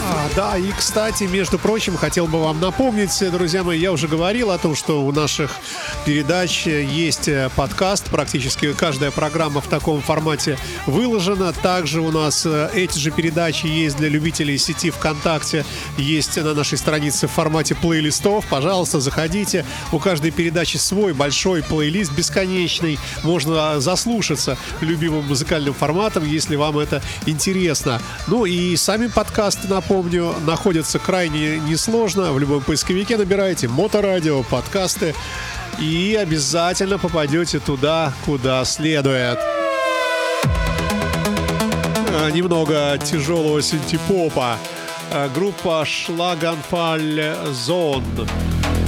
Да, и, кстати, между прочим, хотел бы вам напомнить, друзья мои, я уже говорил о том, что у наших передач есть подкаст, практически каждая программа в таком формате выложена. Также у нас эти же передачи есть для любителей сети ВКонтакте, есть на нашей странице в формате плейлистов. Пожалуйста, заходите, у каждой передачи свой большой плейлист, бесконечный, можно заслушаться любимым музыкальным форматом, если вам это интересно. Ну и сами подкасты, напомню, находятся крайне несложно. В любом поисковике набираете Моторадио, подкасты, и обязательно попадете туда, куда следует. Немного тяжелого синтепопа. Группа Schlaganfall Zone.